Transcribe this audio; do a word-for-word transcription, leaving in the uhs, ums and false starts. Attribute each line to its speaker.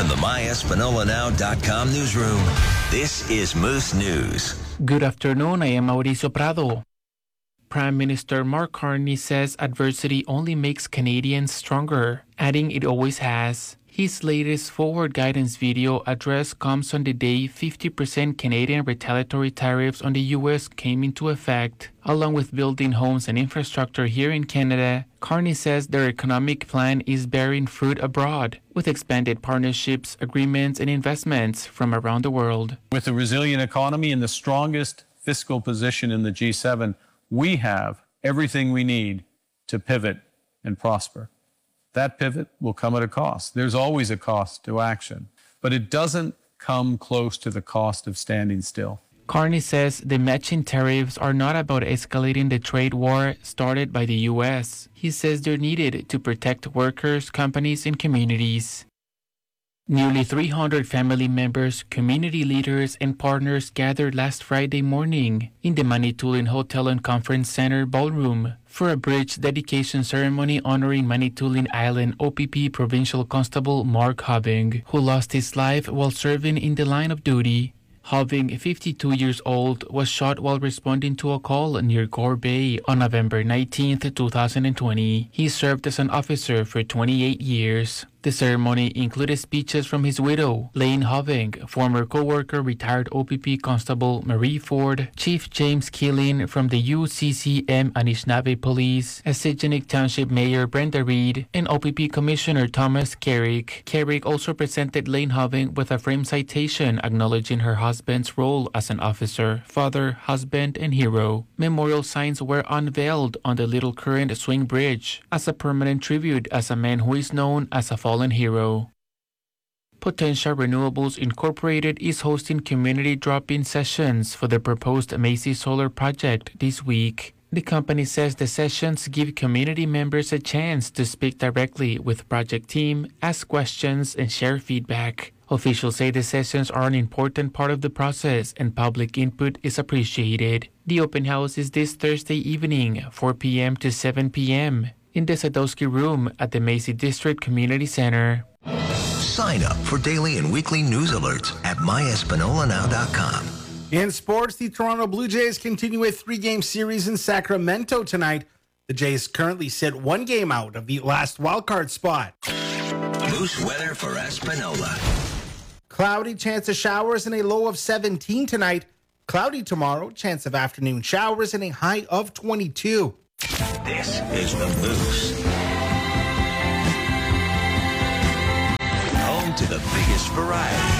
Speaker 1: from the my espanola now dot com newsroom, this is Moose News.
Speaker 2: Good afternoon, I am Mauricio Prado. Prime Minister Mark Carney says adversity only makes Canadians stronger, adding it always has. His latest forward guidance video address comes on the day fifty percent Canadian retaliatory tariffs on the U S came into effect. Along with building homes and infrastructure here in Canada, Carney says their economic plan is bearing fruit abroad, with expanded partnerships, agreements, and investments from around the world.
Speaker 3: With a resilient economy and the strongest fiscal position in the G seven, we have everything we need to pivot and prosper. That pivot will come at a cost. There's always a cost to action, but it doesn't come close to the cost of standing still.
Speaker 2: Carney says the matching tariffs are not about escalating the trade war started by the U S. He says they're needed to protect workers, companies, and communities. Nearly three hundred family members, community leaders, and partners gathered last Friday morning in the Manitoulin Hotel and Conference Center ballroom for a bridge dedication ceremony honoring Manitoulin Island O P P Provincial Constable Mark Hoving, who lost his life while serving in the line of duty. Hoving, fifty-two years old, was shot while responding to a call near Gore Bay on November nineteenth, twenty twenty. He served as an officer for twenty-eight years. The ceremony included speeches from his widow, Lane Hoving, former co-worker retired O P P Constable Marie Ford, Chief James Keeling from the U C C M Anishinaabe Police, Assateague Township Mayor Brenda Reed, and O P P Commissioner Thomas Carrick. Carrick also presented Lane Hoving with a frame citation acknowledging her husband's role as an officer, father, husband, and hero. Memorial signs were unveiled on the Little Current Swing Bridge as a permanent tribute as a man who is known as a fallen hero. Potentia Renewables Incorporated is hosting community drop-in sessions for the proposed Macy Solar project this week. The company says the sessions give community members a chance to speak directly with project team, ask questions, and share feedback. Officials say the sessions are an important part of the process and public input is appreciated. The open house is this Thursday evening, four p.m. to seven p.m. in the Sadowski Room at the Macy District Community Center.
Speaker 1: Sign up for daily and weekly news alerts at my espanola now dot com.
Speaker 4: In sports, the Toronto Blue Jays continue a three-game series in Sacramento tonight. The Jays currently sit one game out of the last wildcard spot.
Speaker 1: Moose weather for Espanola.
Speaker 4: Cloudy, chance of showers, and a low of seventeen tonight. Cloudy tomorrow, chance of afternoon showers, and a high of twenty-two.
Speaker 1: This is the Moose. Home to the biggest variety.